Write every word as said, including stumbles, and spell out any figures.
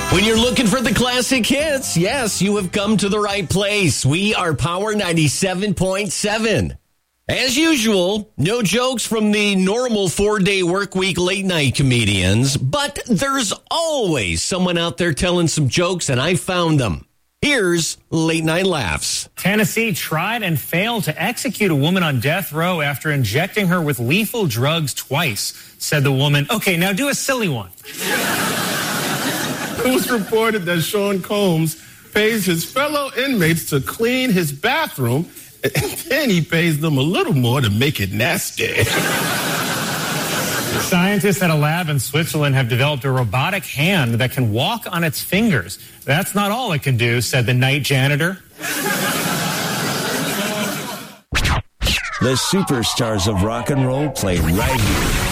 When you're looking for the classic hits, yes, you have come to the right place. We are Power ninety-seven point seven. As usual, no jokes from the normal four-day work week late-night comedians, but there's always someone out there telling some jokes, and I found them. Here's Late Night Laughs. Tennessee tried and failed to execute a woman on death row after injecting her with lethal drugs twice, said the woman. Okay, now do a silly one. It was reported that Sean Combs pays his fellow inmates to clean his bathroom, and then he pays them a little more to make it nasty. Scientists at a lab in Switzerland have developed a robotic hand that can walk on its fingers. That's not all it can do, said the night janitor. The superstars of rock and roll play right here